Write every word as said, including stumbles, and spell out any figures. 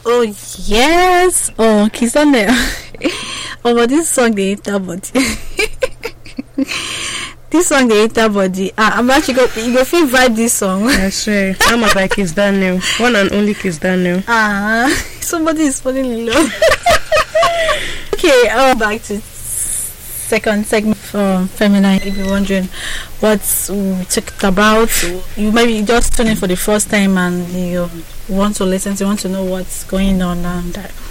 Oh yes. Oh, Kiss Daniel. Oh, but this song they enter body. This song they enter body. Ah, I'm actually go. You go feel vibe this song. I swear. I'm about Kiss Daniel, one and only Kiss Daniel. Ah, somebody is falling in love. Okay. Uh, back to second segment from Feminine. If you're wondering what we talked about, you maybe just tune in for the first time and you want to listen to, you want to know what's going on and. Uh,